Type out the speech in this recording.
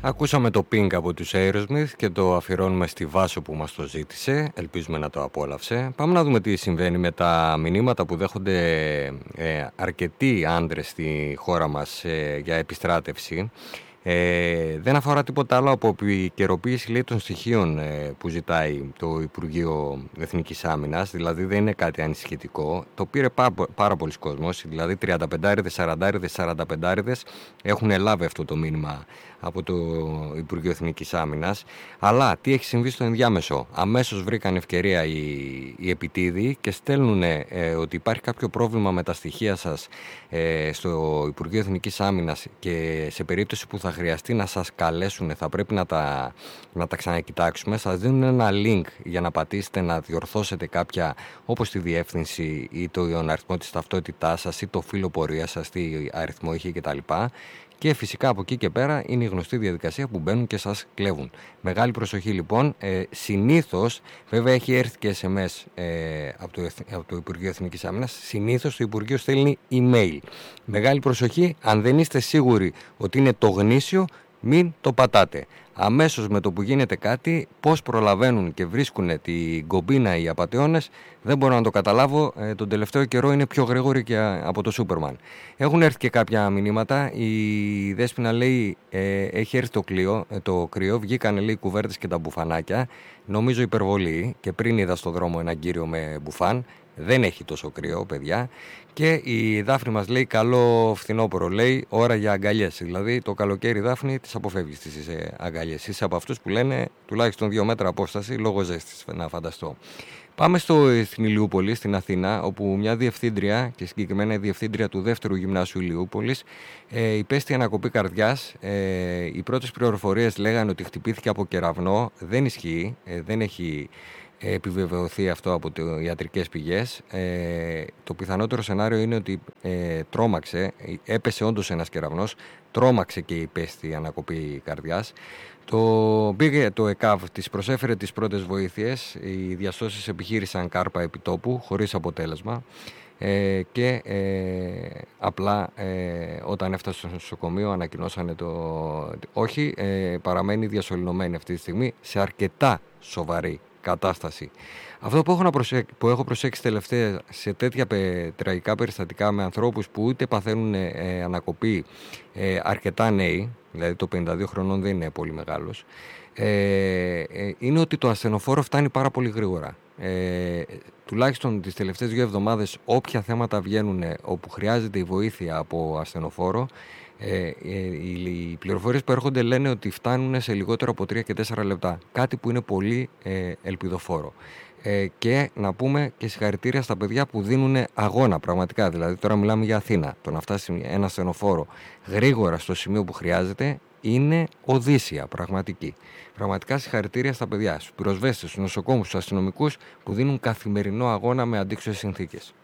Ακούσαμε το Pink από τους Aerosmith και το αφιερώνουμε στη Βάσο που μας το ζήτησε. Ελπίζουμε να το απόλαυσε. Πάμε να δούμε τι συμβαίνει με τα μηνύματα που δέχονται αρκετοί άντρες στη χώρα μας για επιστράτευση. Δεν αφορά τίποτα άλλο από επικαιροποίηση, λέει, των στοιχείων που ζητάει το Υπουργείο Εθνικής Άμυνας. Δηλαδή δεν είναι κάτι ανησυχητικό. Το πήρε πάρα πολλοί κόσμος. Δηλαδή 35άριδες, 40άριδες, 45άριδες έχουν λάβει αυτό το μήνυμα από το Υπουργείο Εθνικής Άμυνας. Αλλά τι έχει συμβεί στο ενδιάμεσο? Αμέσως βρήκαν ευκαιρία οι επιτίδιοι και στέλνουν ότι υπάρχει κάποιο πρόβλημα με τα στοιχεία σας στο Υπουργείο Εθνικής Άμυνας και σε περίπτωση που θα χρειαστεί να σας καλέσουν, θα πρέπει να τα ξανακοιτάξουμε. Σας δίνουν ένα link για να πατήσετε, να διορθώσετε κάποια, όπως τη διεύθυνση ή τον αριθμό της ταυτότητάς σας ή το φύλλο πορείας σας, τι αριθμό είχε κτλ. Και φυσικά από εκεί και πέρα είναι η γνωστή διαδικασία που μπαίνουν και σας κλέβουν. Μεγάλη προσοχή λοιπόν. Συνήθως, βέβαια έχει έρθει και SMS από το Υπουργείο Εθνικής Άμυνας, συνήθως το Υπουργείο στέλνει email. Μεγάλη προσοχή, αν δεν είστε σίγουροι ότι είναι το γνήσιο, μην το πατάτε. Αμέσως με το που γίνεται κάτι, πώς προλαβαίνουν και βρίσκουν την κομπίνα οι απατεώνες, δεν μπορώ να το καταλάβω. Τον τελευταίο καιρό είναι πιο γρήγοροι και από το Σούπερμαν. Έχουν έρθει και κάποια μηνύματα. Η Δέσποινα λέει έχει έρθει το κρύο, βγήκανε, λέει, οι κουβέρτες και τα μπουφανάκια. Νομίζω υπερβολή, και πριν είδα στο δρόμο έναν κύριο με μπουφάν. Δεν έχει τόσο κρύο, παιδιά. Και η Δάφνη μας λέει καλό φθινόπωρο, λέει, ώρα για αγκαλιές. Δηλαδή το καλοκαίρι, Δάφνη, τις αποφεύγεις τις αγκαλιές. Είσαι από αυτούς που λένε τουλάχιστον 2 μέτρα απόσταση λόγω ζέστης, να φανταστώ. Πάμε στην Ηλιούπολη, στην Αθήνα, όπου μια διευθύντρια, και συγκεκριμένα η διευθύντρια του 2ου Γυμνάσιου Ηλιούπολης, υπέστη ανακοπή καρδιάς. Οι πρώτες πληροφορίες λέγανε ότι χτυπήθηκε από κεραυνό. Δεν ισχύει, δεν έχει επιβεβαιωθεί αυτό από ιατρικές πηγές. Το πιθανότερο σενάριο είναι ότι τρόμαξε, έπεσε όντως ένας κεραυνός, τρόμαξε και υπέστη ανακοπή καρδιάς. Το ΕΚΑΒ της προσέφερε τις πρώτες βοήθειες. Οι διασώσεις επιχείρησαν κάρπα επιτόπου χωρίς αποτέλεσμα και απλά όταν έφτασε στο νοσοκομείο ανακοινώσανε όχι, παραμένει διασωληνωμένη αυτή τη στιγμή σε αρκετά σοβαρή κατάσταση. Αυτό που έχω προσέξει τελευταία σε τέτοια τραγικά περιστατικά με ανθρώπους που είτε παθαίνουν ανακοπή αρκετά νέοι, δηλαδή το 52 χρονών δεν είναι πολύ μεγάλος, είναι ότι το ασθενοφόρο φτάνει πάρα πολύ γρήγορα. Τουλάχιστον τις τελευταίες 2 εβδομάδες, όποια θέματα βγαίνουν όπου χρειάζεται η βοήθεια από ασθενοφόρο, οι πληροφορίες που έρχονται λένε ότι φτάνουν σε λιγότερο από 3 και 4 λεπτά. Κάτι που είναι πολύ ελπιδοφόρο. Και να πούμε και συγχαρητήρια στα παιδιά που δίνουν αγώνα πραγματικά. Δηλαδή τώρα μιλάμε για Αθήνα. Το να φτάσει ένα ασθενοφόρο γρήγορα στο σημείο που χρειάζεται είναι οδύσσια πραγματική. Πραγματικά συγχαρητήρια στα παιδιά, στους πυροσβέστες, στους νοσοκόμους, στους αστυνομικούς που δίνουν καθημερινό αγώνα με αντίξωες συνθήκες.